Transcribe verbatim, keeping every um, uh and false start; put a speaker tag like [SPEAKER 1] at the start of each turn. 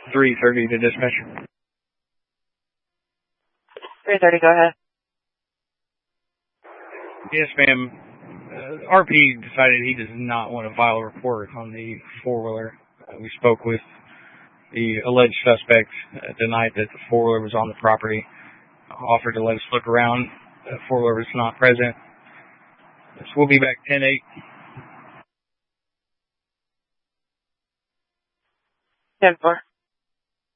[SPEAKER 1] three thirty to dispatch.
[SPEAKER 2] three thirty, go ahead.
[SPEAKER 1] Yes, ma'am. Uh, R P decided he does not want to file a report on the four-wheeler. Uh, we spoke with the alleged suspect, uh, denied that the four-wheeler was on the property, offered to let us look around. The four-wheeler was not present. So we'll be back ten eight.
[SPEAKER 2] ten four.